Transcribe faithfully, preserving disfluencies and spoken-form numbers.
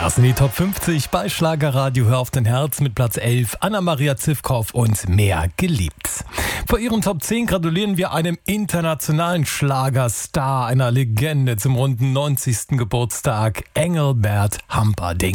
Das sind die Top fünfzig bei Schlagerradio Hör auf dein Herz mit Platz elf, Anna-Maria Zivkow und Mehr geliebt. Vor ihren Top zehn gratulieren wir einem internationalen Schlagerstar, einer Legende zum runden neunzigsten Geburtstag, Engelbert Humperdinck.